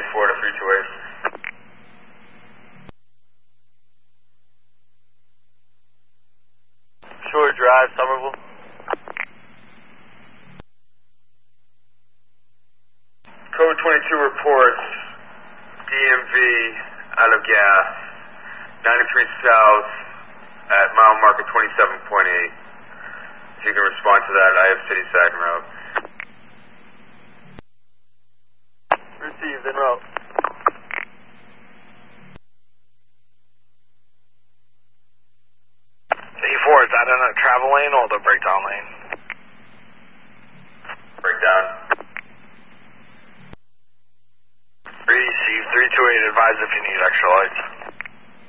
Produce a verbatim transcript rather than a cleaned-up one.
four to three two eight. Shore Drive, Somerville. Code twenty-two reports D M V out of gas, ninety-three south at mile marker twenty-seven point eight. If you can respond to that, I have city side en route. Received, en route. C four, is that in a travel lane or the breakdown lane? Breakdown. Receive three two eight, advise if you need extra lights.